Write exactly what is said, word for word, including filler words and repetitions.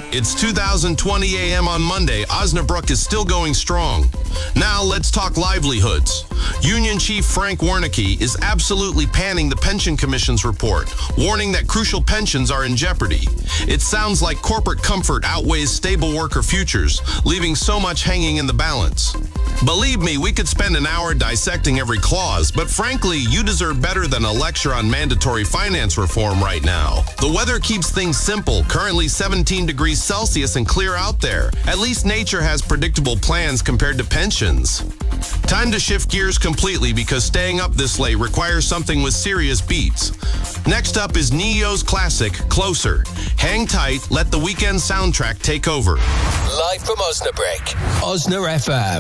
It's two thousand twenty A M on Monday. Osnabrück is still going strong. Now let's talk livelihoods. Union Chief Frank Warnecke is absolutely panning the Pension Commission's report, warning that crucial pensions are in jeopardy. It sounds like corporate comfort outweighs stable worker futures, leaving so much hanging in the balance. Believe me, we could spend an hour dissecting every clause, but frankly, you deserve better than a lecture on mandatory finance reform right now. The weather keeps things simple, currently seventeen degrees Celsius and clear out there. At least nature has predictable plans compared to pensions. Time to shift gears completely because staying up this late requires something with serious beats. Next up is Neo's classic, Closer. Hang tight, let the weekend soundtrack take over. Live from Osnabrück, Osna F M.